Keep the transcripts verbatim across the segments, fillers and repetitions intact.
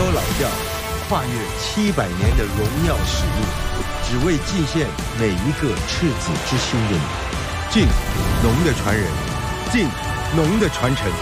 有老调，跨越七百年的荣耀使命，只为祭献每一个赤子之心的你。敬农的传人，敬农的传承。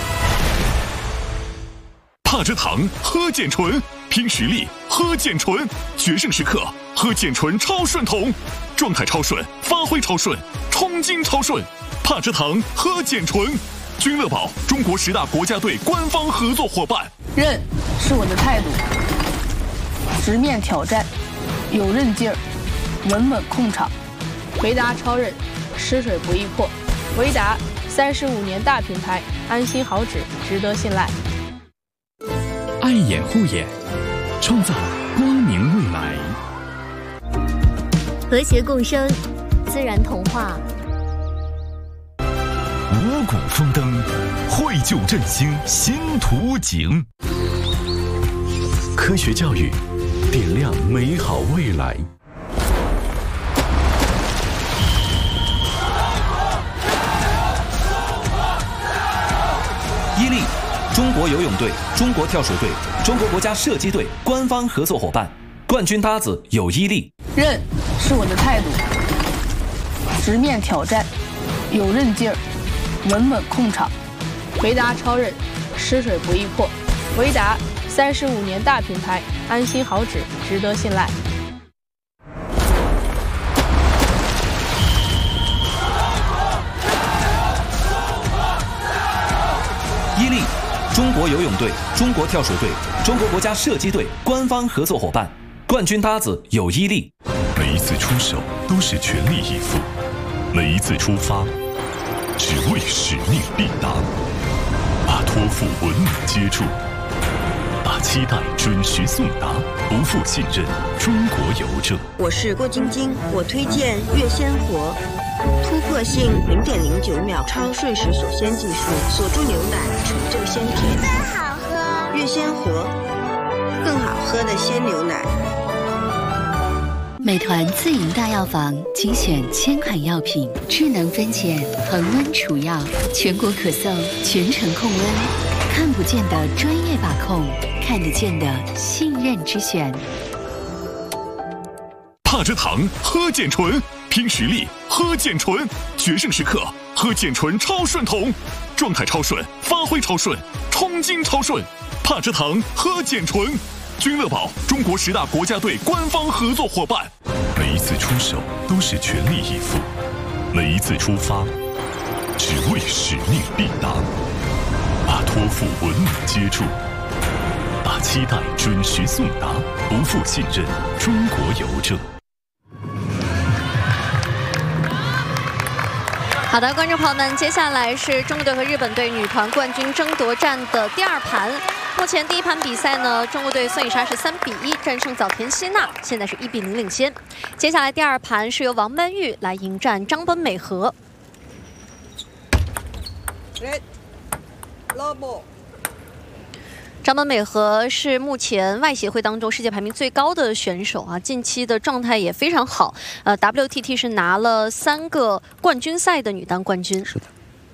帕蔗糖喝碱醇，拼实力喝碱醇，决胜时刻喝碱醇超顺桶，状态超顺，发挥超顺，冲劲超顺。帕蔗糖喝碱醇，君乐宝中国十大国家队官方合作伙伴。 韧是我的态度，直面挑战，有韧劲儿，稳稳控场。维达超韧，湿水不易破。维达三十五年大品牌，安心好纸，值得信赖。 爱眼护眼，创造光明未来。 和谐共生，自然童话。 五谷丰登，绘就振兴新图景。科学教育，点亮美好未来。 伊利，中国游泳队、中国跳水队、中国国家射击队官方合作伙伴，冠军搭子有伊利。 韧是我的态度，直面挑战，有韧劲儿，稳稳控场。维达超韧，湿水不易破。维达三十五年大品牌，安心好纸，值得信赖。 伊利，中国游泳队、中国跳水队、中国国家射击队官方合作伙伴，冠军搭子有伊利。 每一次出手都是全力以赴，每一次出发只为使命必达，把托付稳稳接住，把期待准时送达，不负信任中国邮政。 我是郭晶晶，我推荐悦鲜活。突破性零点零九秒超瞬时锁鲜技术，锁住牛奶，纯正鲜甜， 真好喝。 悦鲜活，更好喝的鲜牛奶。 美团自营大药房精选千款药品，智能分拣，恒温储药，全国可送，全程控温，看不见的专业把控，看得见的信任之选。 帕蔗糖喝碱醇，拼实力喝碱醇，决胜时刻喝碱醇超顺桶，状态超顺，发挥超顺，冲劲超顺。帕蔗糖喝碱醇，君乐宝中国十大国家队官方合作伙伴。每一次出手都是全力以赴，每一次出发只为使命必达，把托付稳稳接住，把期待准时送达，不负信任中国邮政。 好的，观众朋友们，接下来是中国队和日本队女团冠军争夺战的第二盘。目前第一盘比赛呢，中国队孙颖莎是三比一战胜早田希娜，现在是一比零领先。接下来第二盘是由王曼玉来迎战张本美和。张本美和是目前外协会当中世界排名最高的选手啊，近期的状态也非常好。呃 ，W T T 是拿了三个冠军赛的女单冠军。 是的。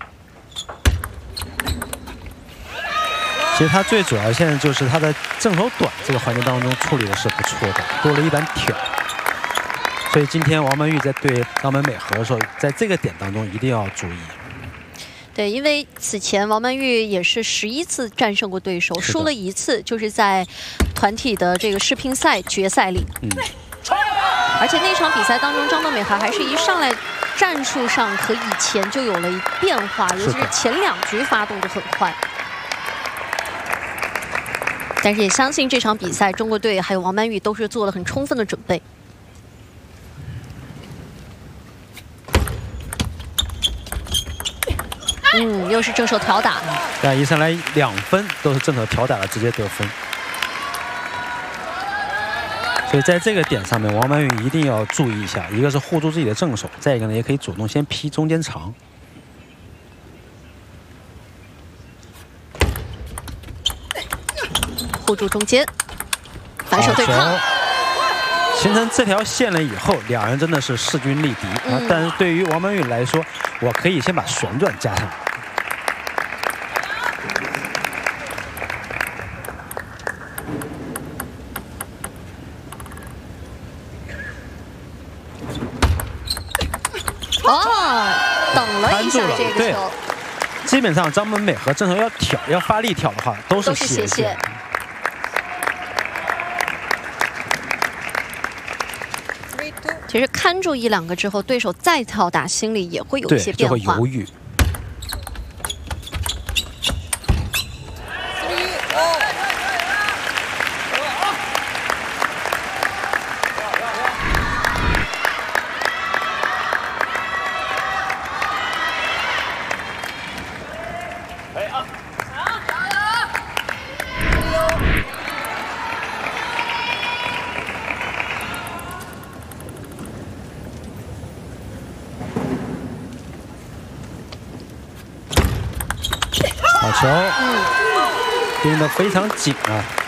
其实她最主要现在就是她的正手短这个环节当中处理的是不错的，多了一板挑。所以今天王曼玉在对张本美和的时候，在这个点当中一定要注意。 对，因为此前王曼玉也是十一次战胜过对手，输了一次，就是在团体的这个世乒赛决赛里。 嗯。 而且那场比赛当中，张本美和还是一上来战术上和以前就有了变化，尤其是前两局发动的很快。但是也相信这场比赛，中国队还有王曼玉都是做了很充分的准备。嗯，又是正手挑打。 对，一上来两分都是正手挑打了，直接得分。所以在这个点上面，王曼玉一定要注意一下，一个是护住自己的正手，再一个呢，也可以主动先劈中间长。 护住中间，反手对抗。 形成这条线了以后，两人真的是势均力敌啊！嗯、但是对于王曼玉来说，我可以先把旋转加上来。 哦，等了一下这个球。 基本上张本美和郑愁要挑要发力挑的话，都是斜线。 其实看住一两个之后，对手再跳打，心里也会有一些变化， 就会犹豫。好球，盯得非常紧啊！